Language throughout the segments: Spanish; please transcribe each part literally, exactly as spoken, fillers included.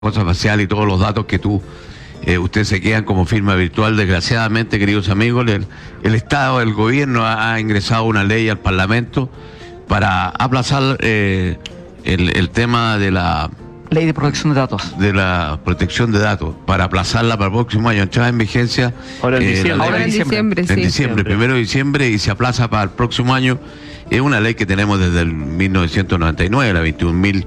cosa facial y todos los datos que tú, eh, ustedes se quedan como firma virtual. Desgraciadamente, queridos amigos, el, el Estado, el gobierno ha, ha ingresado una ley al Parlamento para aplazar eh, el, el tema de la Ley de protección de datos. De la protección de datos, para aplazarla para el próximo año. Entraba en vigencia ahora en eh, diciembre. Ahora en diciembre, en sí. diciembre, primero de diciembre, y se aplaza para el próximo año. Es una ley que tenemos desde el mil novecientos noventa y nueve, la veintiún mil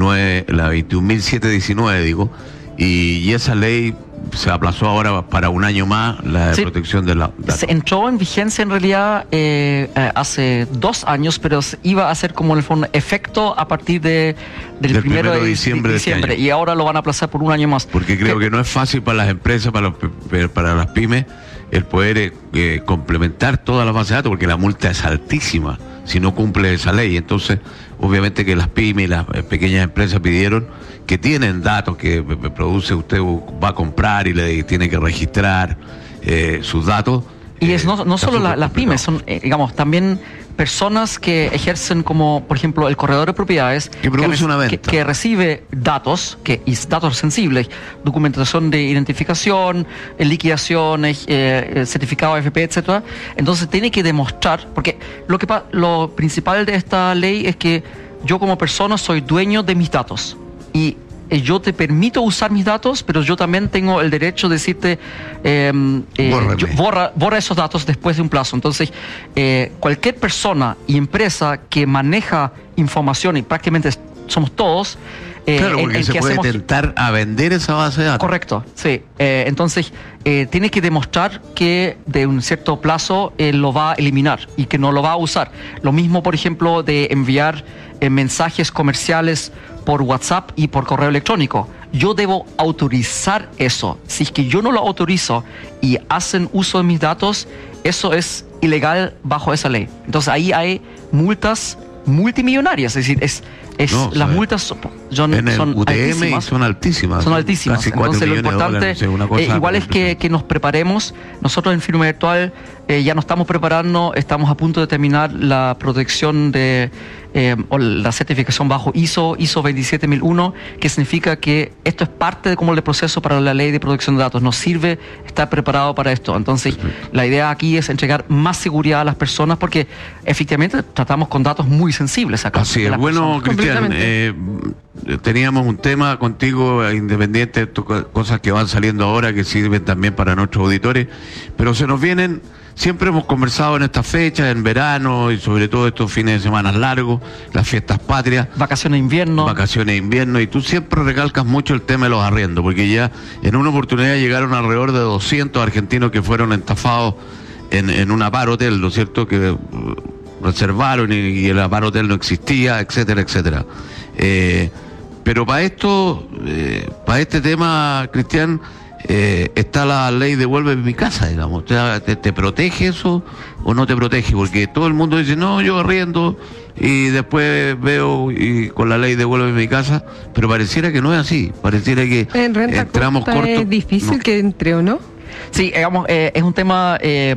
setecientos diecinueve, digo, y, y esa ley se aplazó ahora para un año más, la de Sí. protección de la datos. Se entró en vigencia en realidad eh, eh, hace dos años, pero se iba a ser como en el fondo efecto a partir de, del, Del primero de diciembre de este año. y ahora lo van a aplazar por un año más. Porque creo que no es fácil para las empresas, para, los, pe- para las pymes, el poder eh, eh, complementar todas las bases de datos, porque la multa es altísima si no cumple esa ley. Entonces, obviamente que las pymes y las eh, pequeñas empresas pidieron que tienen datos que eh, produce, usted va a comprar y le tiene que registrar eh, sus datos. Y es Eh, no, no está solo la- súper las pymes, complicado. son, eh, digamos, también personas que ejercen como, por ejemplo, el corredor de propiedades, Que produce reci- una venta. que, que recibe datos, que y datos sensibles, documentación de identificación, eh, liquidaciones, eh, eh, certificado A F P, etcétera. Entonces tiene que demostrar, porque lo que pa- lo principal de esta ley es que yo como persona soy dueño de mis datos y eh, yo te permito usar mis datos, pero yo también tengo el derecho de decirte eh, eh, Bórrame. yo- borra, borra esos datos después de un plazo. Entonces, eh, cualquier persona y empresa que maneja información, y prácticamente es- somos todos, eh, Claro, en- porque en se que puede hacemos- tentar a vender esa base de datos. Correcto, sí. Eh, entonces, eh, tiene que demostrar que de un cierto plazo eh, lo va a eliminar y que no lo va a usar. Lo mismo, por ejemplo, de enviar eh, mensajes comerciales por WhatsApp y por correo electrónico. Yo debo autorizar eso. Si es que yo no lo autorizo y hacen uso de mis datos, eso es ilegal bajo esa ley. Entonces, ahí hay multas multimillonarias. Es decir, es, es No, las sí. multas son, son En el U T M altísimas. son altísimas. Son altísimas. Casi cuatro Entonces lo millones de importante dólares, no sé, una cosa eh, igual es que, que nos preparemos. Nosotros en Firma Virtual eh, ya nos estamos preparando, estamos a punto de terminar la protección de eh, o la certificación bajo ISO, ISO veintisiete mil uno, que significa que esto es parte de como el proceso para la ley de protección de datos. Nos sirve estar preparado para esto. Entonces, Perfecto. la idea aquí es entregar más seguridad a las personas porque efectivamente tratamos con datos muy sensibles acá. Así de es. las Bueno, personas. Cristian, eh, teníamos un tema contigo, eh, independiente, to- cosas que van saliendo ahora que sirven también para nuestros auditores, pero se nos vienen, siempre hemos conversado en estas fechas, en verano y sobre todo estos fines de semana largos, las fiestas patrias, Vacaciones de invierno. vacaciones de invierno, y tú siempre recalcas mucho el tema de los arriendos, porque ya en una oportunidad llegaron alrededor de doscientos argentinos que fueron estafados en, en un Apar Hotel, ¿no es cierto?, que uh, reservaron y, y el Apar Hotel no existía, etcétera, etcétera. Eh, pero para esto, eh, para este tema, Cristian, eh, está la ley Devuelve mi casa, digamos. O sea, ¿te, te protege eso o no te protege? Porque todo el mundo dice, no, yo arriendo y después veo y con la ley Devuelve mi casa, pero pareciera que no es así. Pareciera que En renta entramos corta cortos. es difícil No. que entre, ¿o no? Sí, digamos, eh, es un tema eh,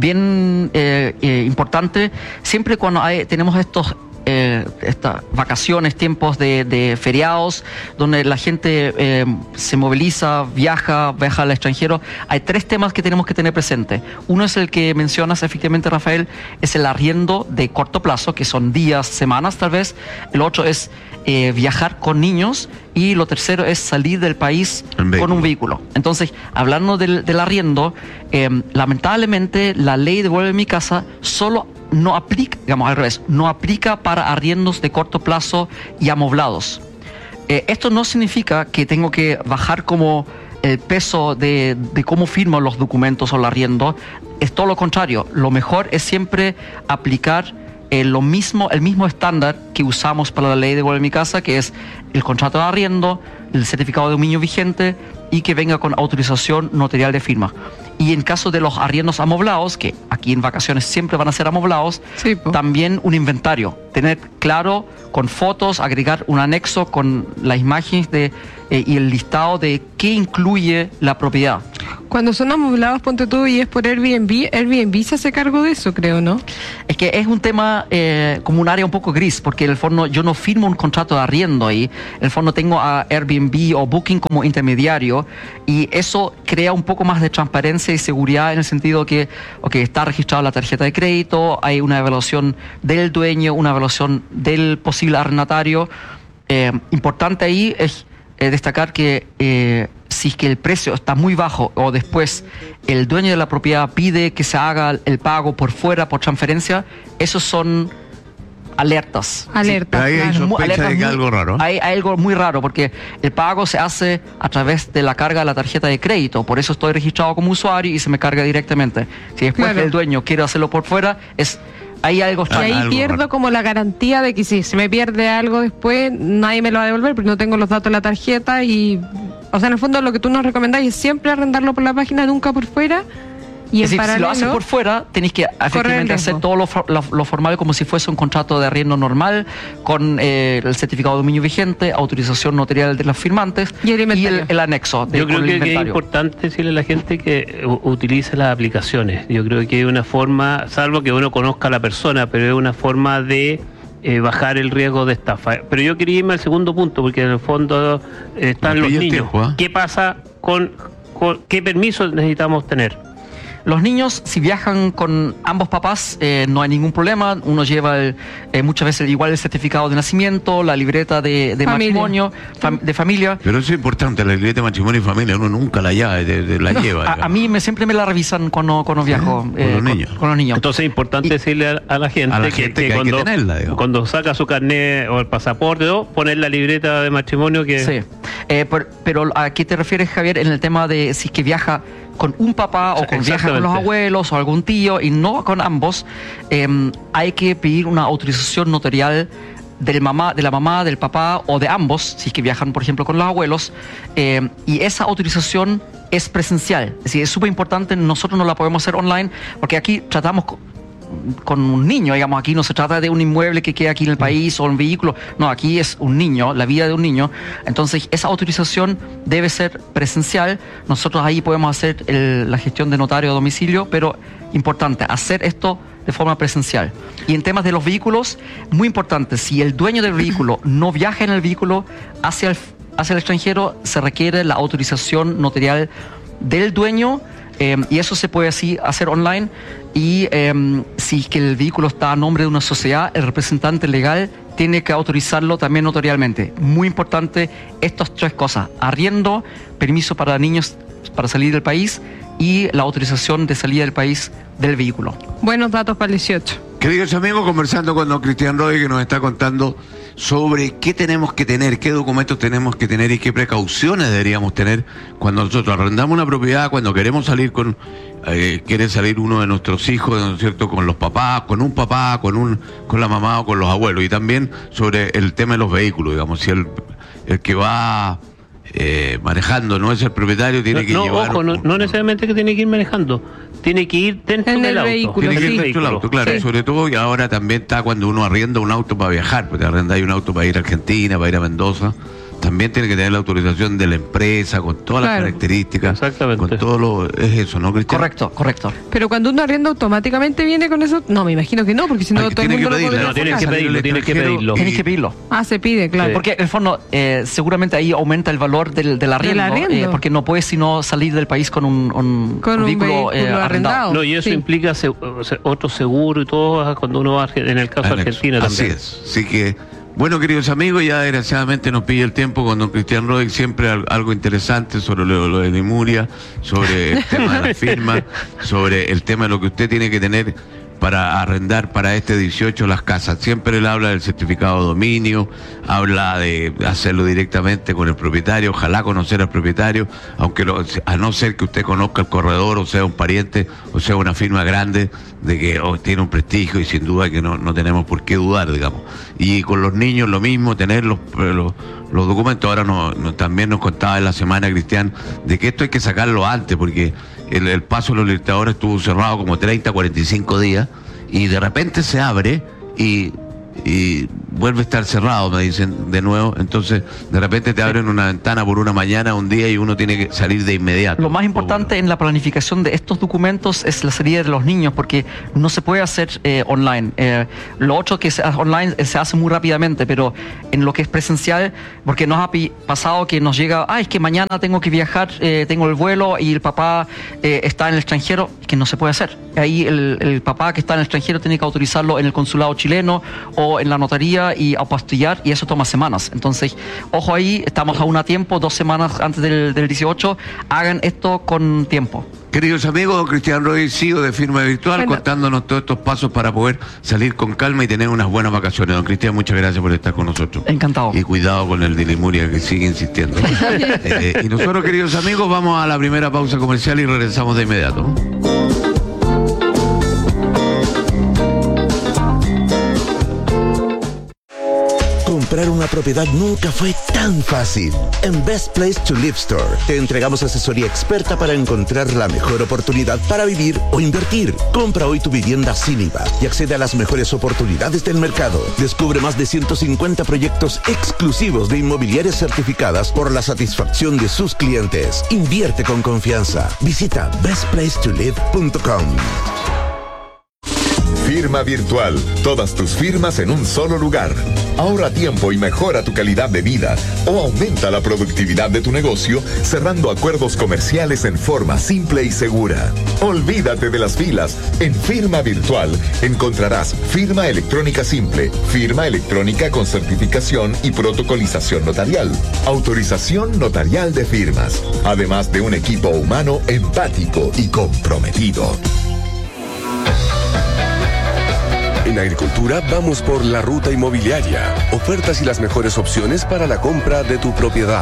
bien eh, eh, importante. Siempre cuando hay, tenemos estos eh, estas vacaciones, tiempos de, de feriados, donde la gente eh, se moviliza, viaja, viaja al extranjero, hay tres temas que tenemos que tener presente. Uno es el que mencionas efectivamente, Rafael, es el arriendo de corto plazo, que son días, semanas tal vez. El otro es eh, viajar con niños. Y lo tercero es salir del país En con un vehículo. vehículo. Entonces, hablando del, del arriendo, eh, lamentablemente la ley Devuelve mi casa solo no aplica, digamos al revés, no aplica para arriendos de corto plazo y amoblados. Eh, esto no significa que tengo que bajar como el peso de, de cómo firmo los documentos o el arriendo. Es todo lo contrario. Lo mejor es siempre aplicar eh, lo mismo, el mismo estándar que usamos para la ley Devuelve mi casa, que es el contrato de arriendo, el certificado de dominio vigente y que venga con autorización notarial de firma. Y en caso de los arriendos amoblados, que aquí en vacaciones siempre van a ser amoblados, Sí, po. también un inventario. Tener claro con fotos, agregar un anexo con las imágenes de, eh, y el listado de qué incluye la propiedad. Cuando son amoblados, ponte tú, y es por Airbnb, Airbnb se hace cargo de eso, creo, ¿no? Es que es un tema eh, como un área un poco gris, porque en el fondo yo no firmo un contrato de arriendo ahí, en el fondo tengo a Airbnb o Booking como intermediario, y eso crea un poco más de transparencia y seguridad en el sentido que, ok, está registrada la tarjeta de crédito, hay una evaluación del dueño, una evaluación del posible arrendatario. Eh, importante ahí es eh, destacar que eh, si es que el precio está muy bajo o después el dueño de la propiedad pide que se haga el pago por fuera, por transferencia, esos son alertas. Alertas. Sí, ahí hay claro. sospecha Alertas de que muy- algo raro. Hay, hay algo muy raro porque el pago se hace a través de la carga de la tarjeta de crédito, por eso estoy registrado como usuario y se me carga directamente. Si después Claro. el dueño quiere hacerlo por fuera, es hay algo Y extraño. ahí algo pierdo raro. como la garantía de que si se me pierde algo después, nadie me lo va a devolver porque no tengo los datos de la tarjeta y... O sea, en el fondo lo que tú nos recomendás es siempre arrendarlo por la página, nunca por fuera. Y Es en decir, si paralelo, lo haces por fuera, tenéis que efectivamente hacer riesgo. todo lo, for- lo- lo formal como si fuese un contrato de arriendo normal, con eh, el certificado de dominio vigente, autorización notarial de los firmantes Y el inventario. el, el anexo de, Yo creo con el que, que es inventario. importante decirle a la gente que u- utilice las aplicaciones. Yo creo que hay una forma, salvo que uno conozca a la persona, pero es una forma de eh, bajar el riesgo de estafa. Pero yo quería irme al segundo punto, porque en el fondo eh, están Me los pilla el niños. tiempo, ¿eh? ¿Qué pasa con, con qué permisos necesitamos tener? Los niños, si viajan con ambos papás, eh, no hay ningún problema. Uno lleva el, eh, muchas veces igual el certificado de nacimiento, la libreta de, de Familia. matrimonio, fam- de familia. Pero eso es importante, la libreta de matrimonio y familia, uno nunca la, llave, de- de- la lleva. A, digamos. a mí me, siempre me la revisan cuando, cuando viajo con eh, los niños. con los niños. Entonces es importante Y- decirle a, a la gente, A la que, gente que que hay que cuando, tenerla, digamos. cuando saca su carnet o el pasaporte, ¿no? Poner la libreta de matrimonio que... Sí, eh, por- pero ¿a qué te refieres, Javier, en el tema de si es que viaja con un papá o con viaja con los Exactamente. abuelos o algún tío y no con ambos? eh, hay que pedir una autorización notarial del mamá, de la mamá, del papá o de ambos, si es que viajan, por ejemplo, con los abuelos, eh, y esa autorización es presencial. Es decir, es súper importante, nosotros no la podemos hacer online porque aquí tratamos co- con un niño, digamos, aquí no se trata de un inmueble que queda aquí en el país o un vehículo, no, aquí es un niño, la vida de un niño, entonces esa autorización debe ser presencial, nosotros ahí podemos hacer el- la gestión de notario a domicilio, pero importante, hacer esto de forma presencial. Y en temas de los vehículos, muy importante, si el dueño del vehículo no viaja en el vehículo hacia el, hacia el extranjero, se requiere la autorización notarial del dueño. Eh, y eso se puede así hacer online y eh, si es que el vehículo está a nombre de una sociedad, el representante legal tiene que autorizarlo también notarialmente. Muy importante estas tres cosas: arriendo, permiso para niños para salir del país y la autorización de salida del país del vehículo. buenos datos para el dieciocho. Queridos amigos, conversando con don Cristian Roy, que nos está contando sobre qué tenemos que tener, qué documentos tenemos que tener y qué precauciones deberíamos tener cuando nosotros arrendamos una propiedad, cuando queremos salir con, eh, quiere salir uno de nuestros hijos, ¿no es cierto?, con los papás, con un papá, con un, con la mamá o con los abuelos, y también sobre el tema de los vehículos, digamos, si el, el que va eh, manejando no es el propietario, tiene no, que no, llevar... ojo, no, un- no necesariamente que tiene que ir manejando, tiene que ir dentro En del el auto. vehículo, Tiene que ir sí. dentro del auto, claro. Sí. Sobre todo, y ahora también está cuando uno arrienda un auto para viajar, pues te arrendáis un auto para ir a Argentina, para ir a Mendoza. También tiene que tener la autorización de la empresa, con todas las Claro. características. Exactamente. Con todo lo... Es eso, ¿no, Cristian? Correcto, correcto. Pero cuando uno arrienda, automáticamente viene con eso. No, me imagino que no, porque si no Hay que- todo el tiene mundo que lo pedirla, podría No, tienes que sacar. pedirlo, tienes que extranjero pedirlo. y- Tienes que pedirlo. Ah, se pide, claro. Sí. Porque en el fondo, eh, seguramente ahí aumenta el valor del, del arriendo, arriendo. eh, porque no puedes sino salir del país con un, un- Con un un vehículo, vehículo eh, arrendado. No, y eso Sí. implica se- o sea, otro seguro y todo ah, cuando uno va a Arge- en el caso de Anexo. Argentina Así también. es. Así que, bueno, queridos amigos, ya desgraciadamente nos pilla el tiempo con don Cristian Roy, siempre al- algo interesante sobre lo, lo de Lemuria, sobre el tema de la firma, sobre el tema de lo que usted tiene que tener para arrendar para este dieciocho las casas. Siempre él habla del certificado de dominio, habla de hacerlo directamente con el propietario, ojalá conocer al propietario, aunque lo- a no ser que usted conozca el corredor, o sea un pariente, o sea una firma grande, de que oh, tiene un prestigio y sin duda que no, no tenemos por qué dudar, digamos. Y con los niños lo mismo, tener los, los, los documentos. Ahora no, no- también nos contaba en la semana, Cristian, de que esto hay que sacarlo antes, porque el, el paso de los Libertadores estuvo cerrado como treinta, cuarenta y cinco días, y de repente se abre y, y vuelve a estar cerrado, me dicen de nuevo. Entonces, de repente te abren una ventana por una mañana, un día, y uno tiene que salir de inmediato. Lo más importante en la planificación de estos documentos es la salida de los niños, porque no se puede hacer eh, online. Eh, lo otro que se hace online eh, se hace muy rápidamente, pero en lo que es presencial, porque nos ha pi- pasado que nos llega, ah, es que mañana tengo que viajar, eh, tengo el vuelo y el papá eh, está en el extranjero, que no se puede hacer. Ahí el, el papá que está en el extranjero tiene que autorizarlo en el consulado chileno o en la notaría y apostillar, y eso toma semanas. Entonces, ojo ahí, estamos aún a tiempo, dos semanas antes del, del dieciocho, hagan esto con tiempo. Queridos amigos, don Cristian Roy, C E O de Firma Virtual, Bueno. contándonos todos estos pasos para poder salir con calma y tener unas buenas vacaciones. Don Cristian, muchas gracias por estar con nosotros. Encantado. Y cuidado con el de Lemuria, que sigue insistiendo. Eh, y nosotros, queridos amigos, vamos a la primera pausa comercial y regresamos de inmediato. Comprar una propiedad nunca fue tan fácil. En Best Place to Live Store te entregamos asesoría experta para encontrar la mejor oportunidad para vivir o invertir. Compra hoy tu vivienda sin I V A y accede a las mejores oportunidades del mercado. Descubre más de ciento cincuenta proyectos exclusivos de inmobiliarias certificadas por la satisfacción de sus clientes. Invierte con confianza. Visita best place to live punto com. Firma Virtual. Todas tus firmas en un solo lugar. Ahorra tiempo y mejora tu calidad de vida o aumenta la productividad de tu negocio cerrando acuerdos comerciales en forma simple y segura. Olvídate de las filas. En Firma Virtual encontrarás firma electrónica simple, firma electrónica con certificación y protocolización notarial, autorización notarial de firmas, además de un equipo humano empático y comprometido. En Agricultura vamos por la ruta inmobiliaria. Ofertas y las mejores opciones para la compra de tu propiedad.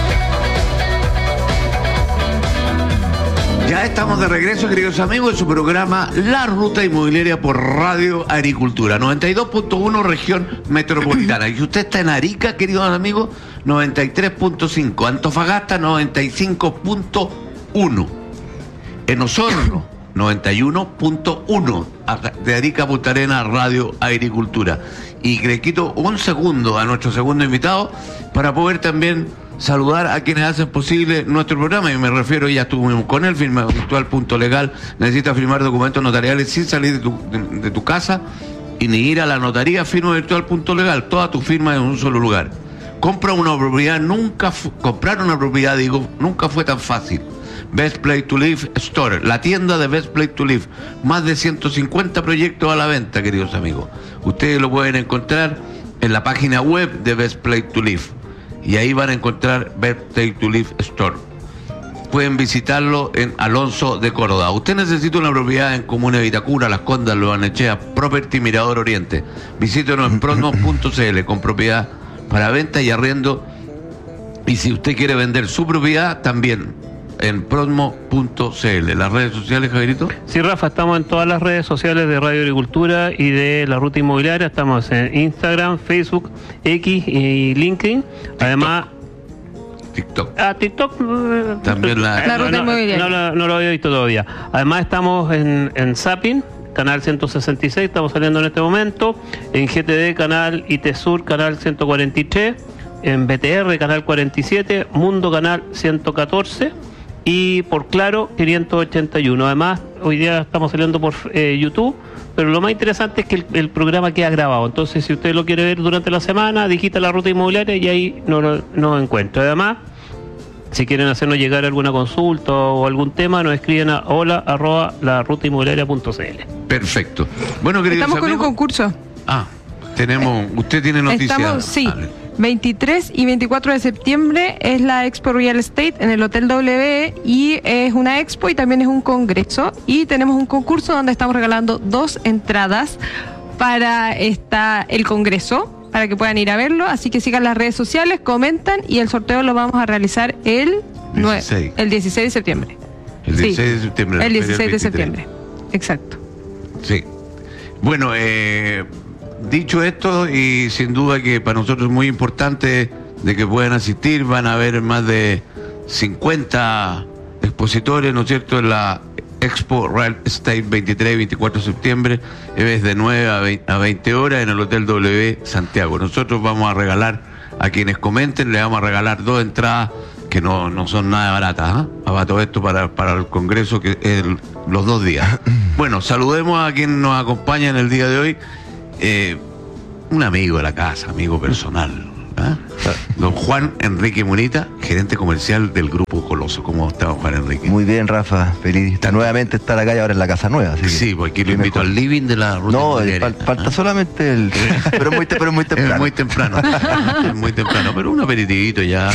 Ya estamos de regreso, queridos amigos, en su programa La Ruta Inmobiliaria por Radio Agricultura, noventa y dos punto uno región metropolitana. Y si usted está en Arica, queridos amigos, noventa y tres punto cinco. Antofagasta, noventa y cinco punto uno. En Osorno, noventa y uno punto uno. De Arica a Punta Arenas, Radio Agricultura. Y le quito un segundo a nuestro segundo invitado para poder también saludar a quienes hacen posible nuestro programa, y me refiero, ya estuvimos con él, firma virtual punto legal, necesita firmar documentos notariales sin salir de tu, de, de tu casa y ni ir a la notaría. Firma virtual punto legal, toda tu firma en un solo lugar. Compra una propiedad, nunca fu- comprar una propiedad, digo, nunca fue tan fácil. Best Place to Live Store, la tienda de Best Place to Live, más de ciento cincuenta proyectos a la venta, queridos amigos. Ustedes lo pueden encontrar en la página web de Best Place to Live. Y ahí van a encontrar Best Place to Live Store. Pueden visitarlo en Alonso de Córdoba. Usted necesita una propiedad en Comuna de Vitacura, Las Condas, Loanechea, Property Mirador Oriente. Visítenos en prosmos punto c l con propiedad para venta y arriendo. Y si usted quiere vender su propiedad, también en prosmos punto c l. ¿Las redes sociales, Javierito? Sí, Rafa, estamos en todas las redes sociales de Radio Agricultura y de La Ruta Inmobiliaria. Estamos en Instagram, Facebook, X y LinkedIn. TikTok. Además, TikTok. Ah, TikTok. eh, También la- La Ruta no, Inmobiliaria. No, no, no lo había visto todavía. Además, estamos en, en Zapping, canal ciento sesenta y seis, estamos saliendo en este momento. En G T D, canal I T Sur, canal ciento cuarenta y tres. En B T R, canal cuarenta y siete. Mundo, canal ciento catorce. Y por Claro, quinientos ochenta y uno. Además, hoy día estamos saliendo por eh, YouTube, pero lo más interesante es que el, el programa queda grabado. Entonces, si usted lo quiere ver durante la semana, digita La Ruta Inmobiliaria y ahí nos no, no encuentra. Además, si quieren hacernos llegar alguna consulta o algún tema, nos escriben a hola arroba la ruta inmobiliaria punto c l. Perfecto. Bueno, queridos Estamos con un amigos. concurso. Ah, tenemos. Usted tiene noticias. Estamos, sí. Vale. veintitrés y veinticuatro de septiembre es la Expo Real Estate en el Hotel W y es una expo y también es un congreso, y tenemos un concurso donde estamos regalando dos entradas para esta, el congreso, para que puedan ir a verlo. Así que sigan las redes sociales, comentan, y el sorteo lo vamos a realizar el nueve dieciséis. el dieciséis de septiembre. El Sí, dieciséis de septiembre. la El feria dieciséis de veintitrés. septiembre. Exacto. Sí. Bueno, eh, dicho esto, y sin duda que para nosotros es muy importante de que puedan asistir, van a haber más de cincuenta expositores, ¿no es cierto?, en la Expo Real Estate veintitrés y veinticuatro de septiembre, es de nueve a veinte horas en el Hotel W Santiago. Nosotros vamos a regalar a quienes comenten, le vamos a regalar dos entradas que no, no son nada baratas, ¿eh? Para todo esto, para, para el Congreso, que es el, los dos días. Bueno, saludemos a quien nos acompaña en el día de hoy, eh, un amigo de la casa, amigo personal, ¿eh? Don Juan Enrique Munita, gerente comercial del Grupo Coloso. ¿Cómo está, don Juan Enrique? Muy bien, Rafa, feliz de nuevamente estar acá y ahora en la casa nueva. Así que sí, porque lo invito al living de la ruta. No, fal falta ¿eh? solamente el... pero, muy pero muy temprano. Es muy temprano, es muy temprano, pero un aperitivito ya.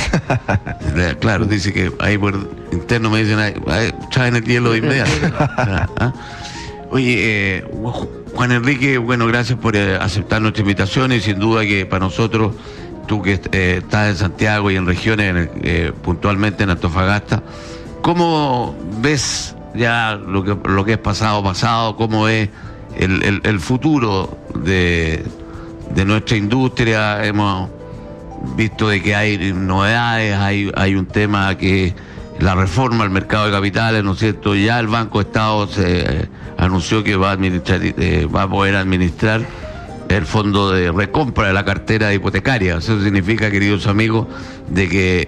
Claro, dice que ahí por interno me dicen, ahí, ahí, traen el hielo de inmediato. ¿Ah? Oye, eh, Juan Enrique, bueno, gracias por eh, aceptar nuestra invitación y sin duda que para nosotros, tú que eh, estás en Santiago y en regiones, eh, puntualmente en Antofagasta, ¿cómo ves ya lo que, lo que es pasado, pasado? ¿Cómo es el, el, el futuro de, de nuestra industria? Hemos visto de que hay novedades, hay, hay un tema que la reforma al mercado de capitales, ¿no es cierto? Ya el Banco de Estado se eh, anunció que va a administrar, eh, va a poder administrar el fondo de recompra de la cartera hipotecaria. Eso significa, queridos amigos, de que,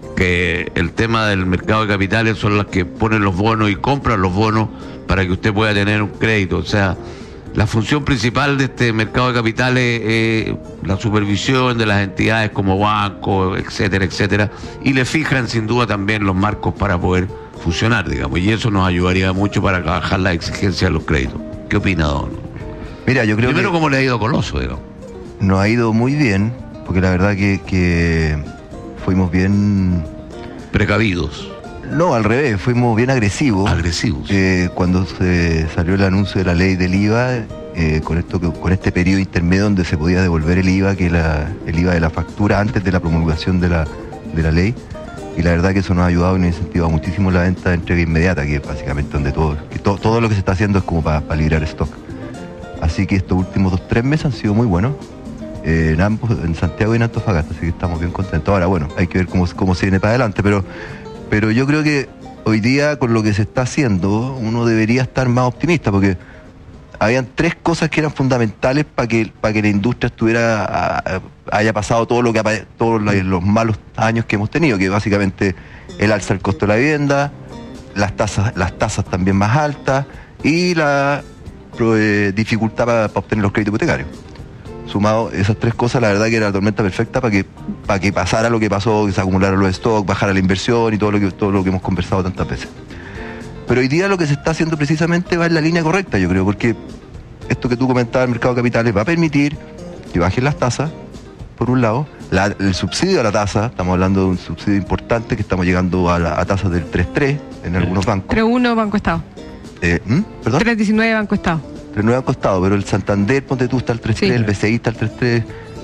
que el tema del mercado de capitales son las que ponen los bonos y compran los bonos para que usted pueda tener un crédito. O sea, la función principal de este mercado de capitales es la supervisión de las entidades como bancos, etcétera, etcétera, y le fijan sin duda también los marcos para poder funcionar, digamos, y eso nos ayudaría mucho para bajar la exigencia de los créditos. ¿Qué opina, don? Mira, yo creo Primero, que ¿cómo le ha ido a Coloso, digamos? Nos ha ido muy bien, porque la verdad que, que fuimos bien... Precavidos. No, al revés, fuimos bien agresivos. Agresivos. Eh, cuando se salió el anuncio de la ley del I V A, eh, con, esto, con este periodo intermedio donde se podía devolver el I V A, que es la, el I V A de la factura antes de la promulgación de la, de la ley. Y la verdad que eso nos ha ayudado y nos incentiva muchísimo la venta de entrega inmediata, que es básicamente donde todo, que to, todo lo que se está haciendo es como para pa librar stock. Así que estos últimos dos, tres meses han sido muy buenos, eh, en ambos, en Santiago y en Antofagasta, así que estamos bien contentos. Ahora, bueno, hay que ver cómo, cómo se viene para adelante, pero, pero yo creo que hoy día con lo que se está haciendo, uno debería estar más optimista, porque habían tres cosas que eran fundamentales para que, para que la industria estuviera, a, haya pasado todo lo que todos los malos años que hemos tenido, que básicamente el alza del costo de la vivienda, las tasas, las tasas también más altas y la eh, dificultad para, para obtener los créditos hipotecarios. Sumado esas tres cosas, la verdad que era la tormenta perfecta para que, para que pasara lo que pasó, que se acumularan los stocks, bajara la inversión y todo lo que, todo lo que hemos conversado tantas veces. Pero hoy día lo que se está haciendo precisamente va en la línea correcta, yo creo, porque esto que tú comentabas, el mercado de capitales, va a permitir que bajen las tasas, por un lado, la, el subsidio a la tasa, estamos hablando de un subsidio importante, que estamos llegando a, la, a tasas del tres tres en algunos bancos. tres uno Banco Estado. Eh, ¿Mm? ¿Perdón? tres diecinueve Banco Estado. tres nueve Banco Estado, pero el Santander, ponte tú, está el tres tres, sí. El B C I está el tres tres,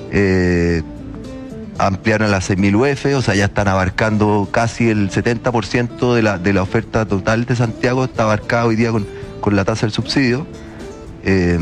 eh, ampliaron a las seis mil U F, o sea, ya están abarcando casi el setenta por ciento de la, de la oferta total de Santiago, está abarcado hoy día con, con la tasa del subsidio. Eh,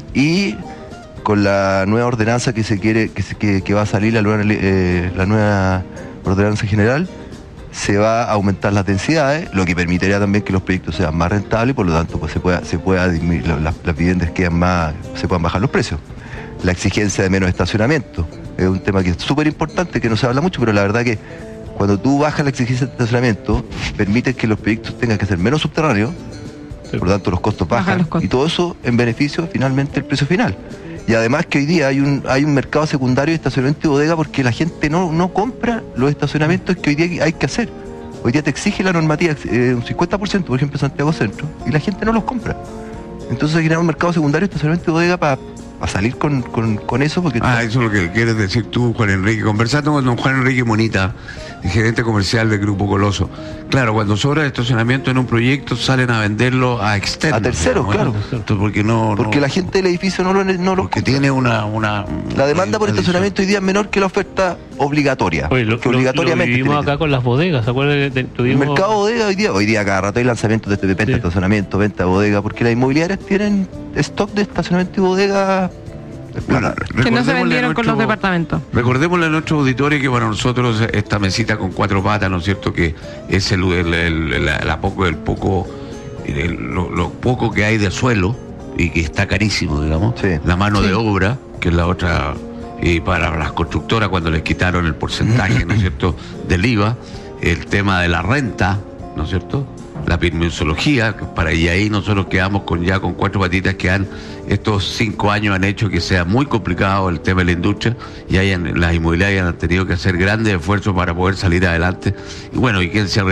y con la nueva ordenanza que se quiere que, se, que, que va a salir, la nueva, eh, la nueva ordenanza general, se va a aumentar las densidades, lo que permitiría también que los proyectos sean más rentables y por lo tanto pues se pueda, se pueda disminuir, las, las viviendas quedan más, se puedan bajar los precios. La exigencia de menos estacionamiento es un tema que es súper importante, que no se habla mucho, pero la verdad que cuando tú bajas la exigencia de estacionamiento, permite que los proyectos tengan que ser menos subterráneos, por lo tanto los costos bajan, bajan los costos. Y todo eso en beneficio finalmente del precio final. Y además que hoy día hay un hay un mercado secundario de estacionamiento y bodega porque la gente no, no compra los estacionamientos que hoy día hay que hacer. Hoy día te exige la normativa eh, un cincuenta por ciento, por ejemplo, en Santiago Centro, y la gente no los compra. Entonces hay que crear un mercado secundario de estacionamiento y bodega para pa salir con, con, con eso. Porque ah, eso es lo que quieres decir tú, Juan Enrique. Conversando con don Juan Enrique Munita, el gerente comercial del Grupo Coloso. Claro, cuando sobra estacionamiento en un proyecto salen a venderlo a externos. A terceros, claro. Entonces, porque no, porque no, la gente del edificio no lo no Porque lo tiene una, una... La demanda por estacionamiento hoy día es menor que la oferta obligatoria. Oye, lo, que obligatoriamente lo vivimos acá con las bodegas, ¿se acuerdan? Tuvimos... El mercado bodega hoy día, hoy día cada rato hay lanzamientos de venta de sí. estacionamiento, venta de bodega, porque las inmobiliarias tienen stock de estacionamiento y bodega. Bueno, que no se vendieron nuestro, con los departamentos. Recordémosle a nuestros auditores que para nosotros esta mesita con cuatro patas, ¿no es cierto? Que es el, el, el, la, la poco, el poco eh, lo, lo poco que hay de suelo, y que está carísimo, digamos, Sí. la mano Sí. de obra, que es la otra, y para las constructoras cuando les quitaron el porcentaje, ¿no es cierto?, del I V A, el tema de la renta, ¿no es cierto?, la permisología, que para y ahí nosotros quedamos con ya con cuatro patitas que han, estos cinco años han hecho que sea muy complicado el tema de la industria, y hayan, las inmobiliarias han tenido que hacer grandes esfuerzos para poder salir adelante, y bueno, y quien se